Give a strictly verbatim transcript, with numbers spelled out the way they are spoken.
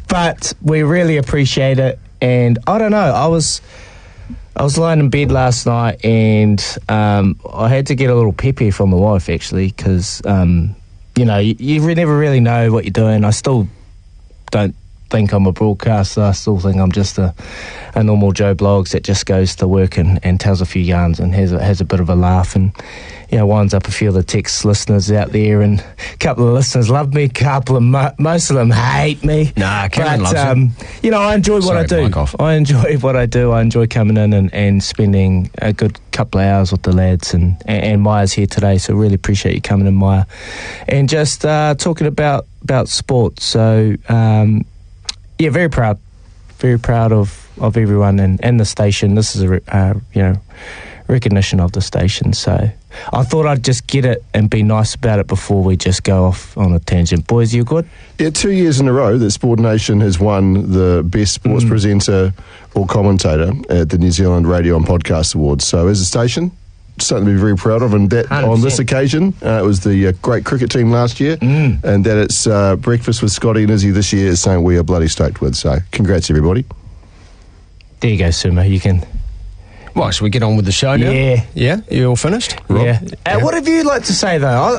but we really appreciate it. And I don't know, I was I was lying in bed last night, and um, I had to get a little peppy from the wife, actually, because um, you know you, you never really know what you're doing. I still don't think I'm a broadcaster. I still think I'm just a, a normal Joe Blogs that just goes to work and, and tells a few yarns and has a, has a bit of a laugh, and you know winds up a few of the text listeners out there, and a couple of listeners love me, a couple of mo- most of them hate me. Nah, Karen but, loves um, it. You know, I enjoy what Sorry, I do. mic off. I enjoy what I do. I enjoy coming in and, and spending a good couple of hours with the lads, and, and, and Maya's here today, so really appreciate you coming in, Maya, and just uh, talking about about sport. So. Um, Yeah, very proud, very proud of, of everyone and, and the station. This is a re- uh, you know recognition of the station. So I thought I'd just get it and be nice about it before we just go off on a tangent. Boys, you good? Yeah, two years in a row that Sport Nation has won the best sports mm. presenter or commentator at the New Zealand Radio and Podcast Awards. So as a station, something to be very proud of, and that one hundred percent on this occasion uh, it was the uh, great cricket team last year, mm. and that it's uh, breakfast with Scotty and Izzy this year is something we are bloody stoked with. So congrats everybody. There you go, Sumo. You can. Well, should we get on with the show now? Yeah, yeah. You all finished? Rob? Yeah. Uh, yeah. What have you like to say though? I,